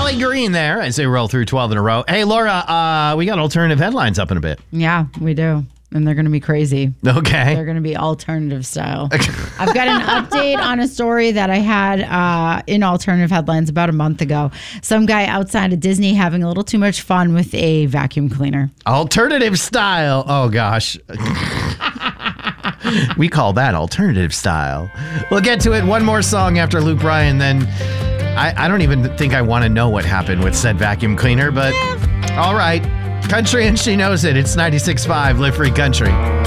Molly Green there as they roll through 12 in a row. Hey, Laura, we got alternative headlines up in a bit. Yeah, we do. And they're going to be crazy. Okay. They're going to be alternative style. I've got an update on a story that I had in alternative headlines about a month ago. Some guy outside of Disney having a little too much fun with a vacuum cleaner. Alternative style. Oh, gosh. We call that alternative style. We'll get to it. One more song after Luke Bryan, then I don't even think I want to know what happened with said vacuum cleaner, but all right. Country and She Knows It. It's 96.5 Live Free Country.